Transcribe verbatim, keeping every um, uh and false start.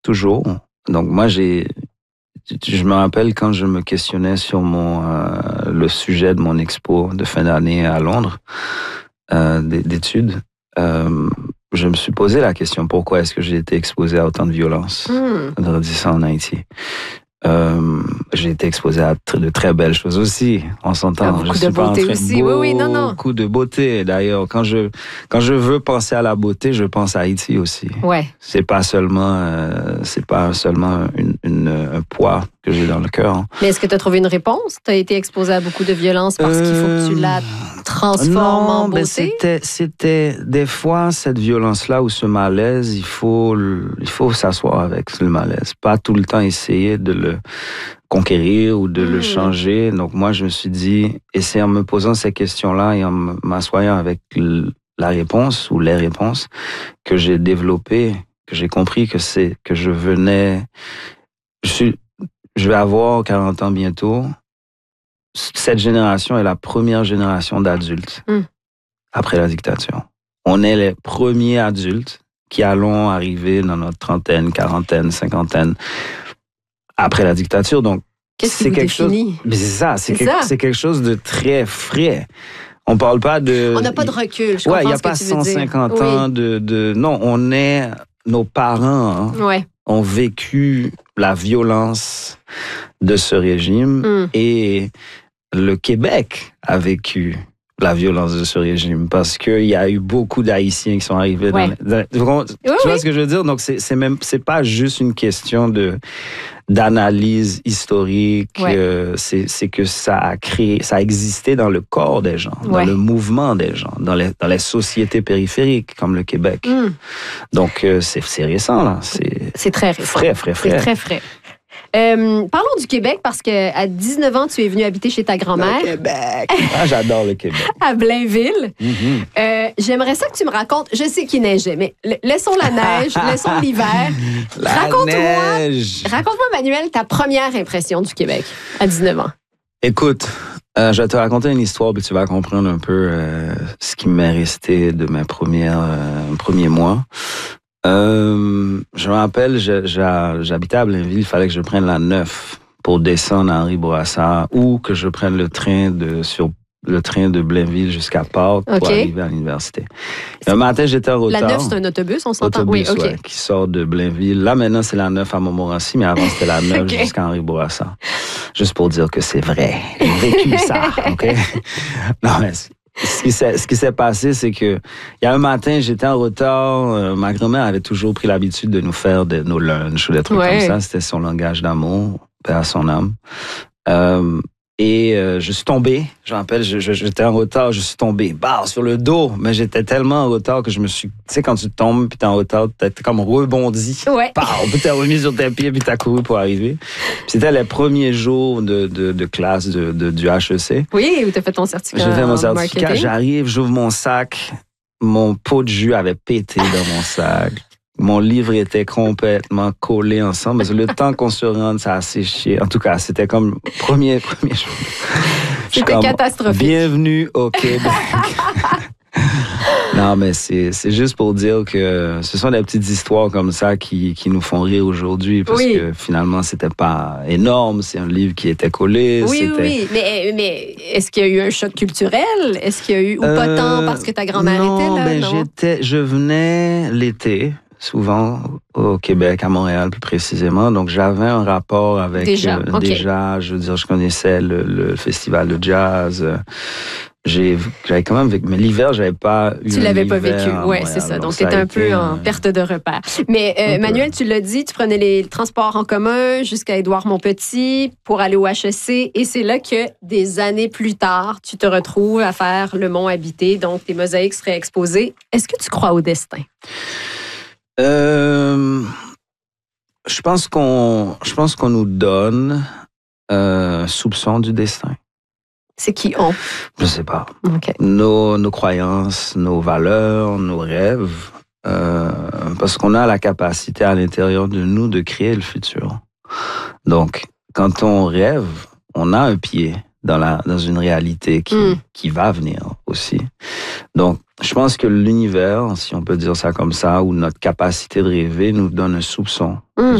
toujours. Donc moi, j'ai, je me rappelle quand je me questionnais sur mon euh, le sujet de mon expo de fin d'année à Londres euh, d'études. Euh, je me suis posé la question, pourquoi est-ce que j'ai été exposé à autant de violence mm. grandissant en Haïti? Euh, j'ai été exposé à de très belles choses aussi, on s'entend. Ah, beaucoup je de suis beauté pas en train, aussi, oui, oui, non, non. Beaucoup de beauté. D'ailleurs, quand je quand je veux penser à la beauté, je pense à Haïti aussi. Ouais. C'est pas seulement euh, c'est pas seulement une, une, un poids que j'ai dans le cœur. Hein. Mais est-ce que tu as trouvé une réponse? Tu as été exposé à beaucoup de violence parce euh... qu'il faut que tu la transformes non, en beauté? Ben c'était, c'était des fois cette violence-là ou ce malaise, il faut, il faut s'asseoir avec le malaise. Pas tout le temps essayer de le conquérir ou de mmh. le changer. Donc moi, je me suis dit, et c'est en me posant ces questions-là et en m'assoyant avec la réponse ou les réponses que j'ai développé, que j'ai compris que c'est que je venais, je suis, je vais avoir quarante ans bientôt. Cette génération est la première génération d'adultes mmh. après la dictature. On est les premiers adultes qui allons arriver dans notre trentaine, quarantaine, cinquantaine après la dictature. Donc, Qu'est-ce c'est qui vous quelque définit? chose. Mais c'est ça, c'est, c'est que, ça. c'est quelque chose de très frais. On parle pas de. On n'a pas de recul. Je ouais, comprends il y a ce pas que tu cent cinquante veux dire. ans oui. de, de. Non, on est. Nos parents hein, ouais. ont vécu la violence de ce régime mm. et le Québec a vécu la violence de ce régime parce qu'il y a eu beaucoup d'Haïtiens qui sont arrivés ouais. dans, dans, tu oui, vois oui. ce que je veux dire? Donc, c'est, c'est même, c'est pas juste une question de, d'analyse historique, ouais. euh, c'est, c'est que ça a créé, ça a existé dans le corps des gens, ouais. dans le mouvement des gens, dans les, dans les sociétés périphériques comme le Québec. Mm. Donc, euh, c'est, c'est récent, là. C'est, c'est très récent. Frais, frais, frais. C'est très frais. Euh, parlons du Québec parce qu'à dix-neuf ans, tu es venu habiter chez ta grand-mère. Le Québec! Ah, j'adore le Québec. À Blainville. Mm-hmm. Euh, j'aimerais ça que tu me racontes, je sais qu'il neigeait, mais laissons la neige, laissons l'hiver. La raconte-moi, neige! Raconte-moi, Manuel, ta première impression du Québec à dix-neuf ans. Écoute, euh, je vais te raconter une histoire, puis tu vas comprendre un peu euh, ce qui m'est resté de mes premières, euh, premiers mois. Euh, je me rappelle, je, je, j'habitais à Blainville, il fallait que je prenne la neuf pour descendre à Henri Bourassa ou que je prenne le train de sur le train de Blainville jusqu'à Pâques okay. pour arriver à l'université. Un matin, j'étais en retard. La neuf, c'est un autobus, on s'entend? Autobus, oui, OK. Ouais, qui sort de Blainville. Là, maintenant, c'est la neuf à Montmorency, mais avant, c'était la neuf okay. jusqu'à Henri Bourassa. Juste pour dire que c'est vrai. J'ai vécu ça, OK? Non, mais Ce qui, s'est, ce qui s'est passé, c'est que il y a un matin, j'étais en retard. Euh, ma grand-mère avait toujours pris l'habitude de nous faire de, nos lunchs ou des trucs ouais. comme ça. C'était son langage d'amour, paix à son âme. Euh, et euh, je suis tombé. Je me rappelle, je, je, j'étais en retard, je suis tombé, bah, sur le dos. Mais j'étais tellement en retard que je me suis... Tu sais, quand tu tombes puis t'es en retard, t'es comme rebondi. Ouais. Bah, puis t'es remis sur tes pieds puis t'as couru pour arriver. Puis c'était les premiers jours de, de, de classe de, de, du H E C. Oui, où t'as fait ton certificat. J'ai fait mon certificat, marketing. J'arrive, j'ouvre mon sac. Mon pot de jus avait pété dans mon sac. Mon livre était complètement collé ensemble. Mais le temps qu'on se rende, ça a séché. En tout cas, c'était comme premier, premier jour. C'était comme, catastrophique. Bienvenue au Québec. Non, mais c'est, c'est juste pour dire que ce sont des petites histoires comme ça qui, qui nous font rire aujourd'hui parce oui. que finalement, c'était pas énorme. C'est un livre qui était collé. Oui, c'était... oui, mais, mais est-ce qu'il y a eu un choc culturel? Est-ce qu'il y a eu, ou pas euh, tant parce que ta grand-mère non, était là? Ben, non, j'étais, je venais l'été. Souvent au Québec, à Montréal plus précisément. Donc, j'avais un rapport avec... Déjà, euh, okay. déjà je veux dire, je connaissais le, le festival de jazz. J'ai, j'avais quand même vécu... Mais l'hiver, j'avais pas eu Tu l'avais pas vécu, oui, c'est ça. Donc, tu étais un peu en perte de repère. Mais euh, Manuel, tu l'as dit, tu prenais les transports en commun jusqu'à Édouard-Montpetit pour aller au H E C. Et c'est là que, des années plus tard, tu te retrouves à faire le Mont habité. Donc, tes mosaïques seraient exposées. Est-ce que tu crois au destin? Euh, je pense qu'on, je pense qu'on nous donne euh, un soupçon du destin. C'est qui on? Je sais pas. Okay. Nos, nos croyances, nos valeurs, nos rêves, euh, parce qu'on a la capacité à l'intérieur de nous de créer le futur. Donc, quand on rêve, on a un pied dans la dans une réalité qui mm. qui va venir aussi. Donc, je pense que l'univers, si on peut dire ça comme ça, ou notre capacité de rêver nous donne un soupçon. Mm.